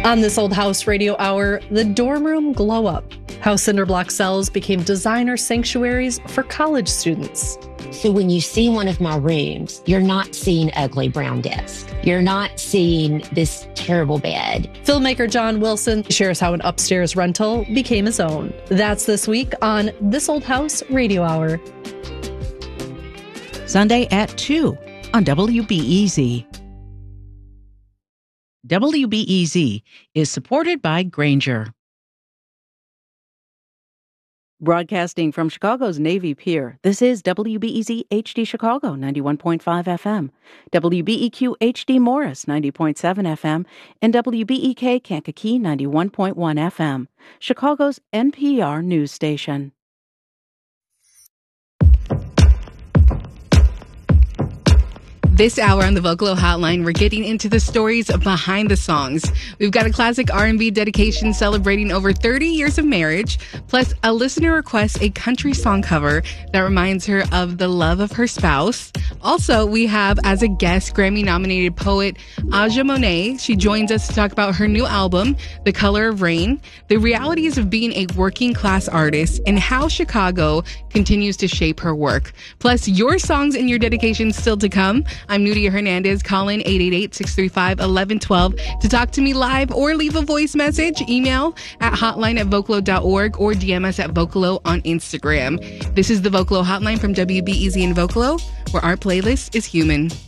On This Old House Radio Hour, the dorm room glow up, how cinderblock cells became designer sanctuaries for college students. So when you see one of my rooms, you're not seeing ugly brown desk. You're not seeing this terrible bed. Filmmaker John Wilson shares how an upstairs rental became his own. That's this week on This Old House Radio Hour. Sunday at 2 on WBEZ. WBEZ is supported by Grainger. Broadcasting from Chicago's Navy Pier, this is WBEZ HD Chicago, 91.5 FM, WBEQ HD Morris, 90.7 FM, and WBEK Kankakee, 91.1 FM, Chicago's NPR news station. This hour on the Vocalo Hotline, we're getting into the stories behind the songs. We've got a classic R&B dedication celebrating over 30 years of marriage, plus a listener requests a country song cover that reminds her of the love of her spouse. Also, we have as a guest Grammy-nominated poet Aja Monet. She joins us to talk about her new album, The Color of Rain, the realities of being a working-class artist, and how Chicago continues to shape her work. Plus, your songs and your dedications still to come. I'm Nudia Hernandez. Call in 888-635-1112 to talk to me live or leave a voice message. Email at hotline@vocalo.org or DM us at Vocalo on Instagram. This is the Vocalo Hotline from WBEZ in Vocalo, where our playlist is human.